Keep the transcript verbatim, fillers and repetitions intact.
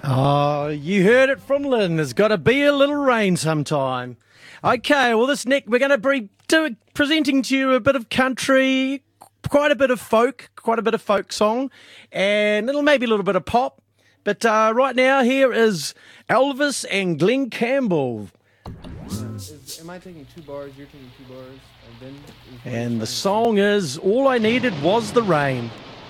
Oh, you heard it from Lynn. There's got to be a little rain sometime. Okay, well, this Nick, we're going to be do, presenting to you a bit of country, quite a bit of folk, quite a bit of folk song, and little maybe a little bit of pop. But uh, right now, here is Elvis and Glenn Campbell. Is, am I taking two bars? You're taking two bars, and then. And the song is "All I Needed Was the Rain."